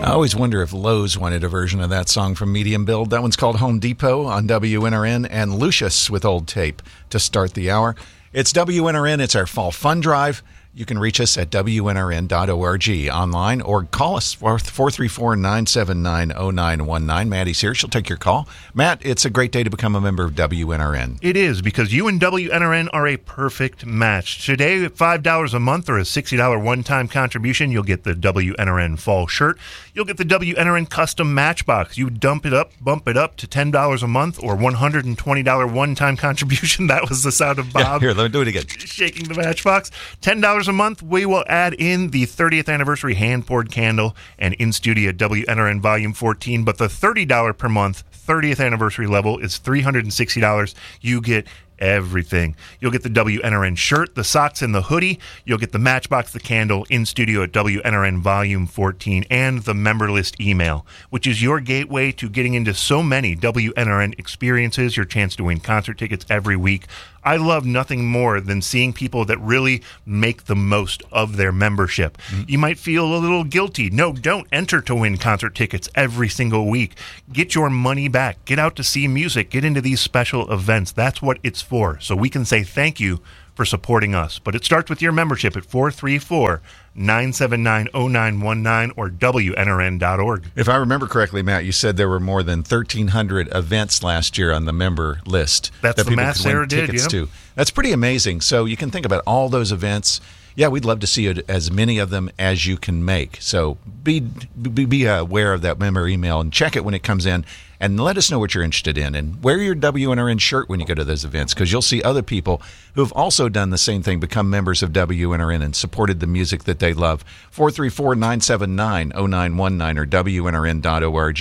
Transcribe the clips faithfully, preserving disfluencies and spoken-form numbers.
I always wonder if Lowe's wanted a version of that song from Medium Build. That one's called Home Depot on W N R N, and Lucius with Old Tape to start the hour. It's W N R N. It's our Fall Fun Drive. You can reach us at W N R N dot org online or call us four three four, nine seven nine, zero nine one nine. Maddie's here. She'll take your call. Matt, it's a great day to become a member of W N R N. It is, because you and W N R N are a perfect match. Today, at five dollars a month or a sixty dollars one-time contribution, you'll get the W N R N fall shirt. You'll get the W N R N custom matchbox. You dump it up, bump it up to ten dollars a month or one hundred twenty dollars one-time contribution. That was the sound of Bob. Yeah, here, let me do it again. Shaking the matchbox. ten dollars a month, we will add in the thirtieth anniversary hand-poured candle and in-studio W N R N Volume fourteen, but the thirty dollars per month thirtieth anniversary level is three hundred sixty dollars. You get everything. You'll get the W N R N shirt, the socks, and the hoodie. You'll get the matchbox, the candle, in studio at W N R N Volume fourteen, and the member list email, which is your gateway to getting into so many W N R N experiences, your chance to win concert tickets every week. I love nothing more than seeing people that really make the most of their membership. Mm-hmm. You might feel a little guilty. No, don't enter to win concert tickets every single week. Get your money back. Get out to see music. Get into these special events. That's what it's for. So we can say thank you for supporting us. But it starts with your membership at four three four, nine seven nine, zero nine one nine or W N R N dot org. If I remember correctly, Matt, you said there were more than thirteen hundred events last year on the member list. That's that the people math could win Sarah did, tickets yeah. to. That's pretty amazing. So you can think about all those events. Yeah, we'd love to see it, as many of them as you can make. So be, be be aware of that member email and check it when it comes in, and let us know what you're interested in. And wear your W N R N shirt when you go to those events, because you'll see other people who have also done the same thing, become members of W N R N and supported the music that they love. four three four, nine seven nine, zero nine one nine or W N R N dot org.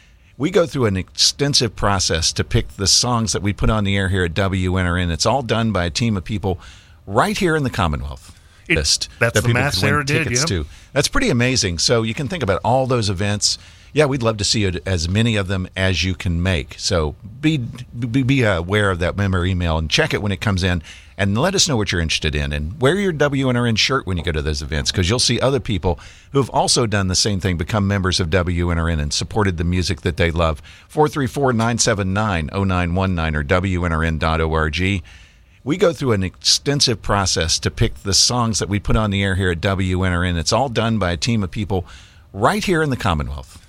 We go through an extensive process to pick the songs that we put on the air here at W N R N. It's all done by a team of people right here in the Commonwealth. It, list that's that the people math could win Sarah did, tickets yeah. to. That's pretty amazing. So you can think about all those events. Yeah, we'd love to see it, as many of them as you can make. So be be, be aware of that member email and check it when it comes in, and let us know what you're interested in. And wear your W N R N shirt when you go to those events, because you'll see other people who have also done the same thing, become members of W N R N and supported the music that they love. four three four, nine seven nine, zero nine one nine or W N R N dot org. We go through an extensive process to pick the songs that we put on the air here at W N R N. It's all done by a team of people right here in the Commonwealth.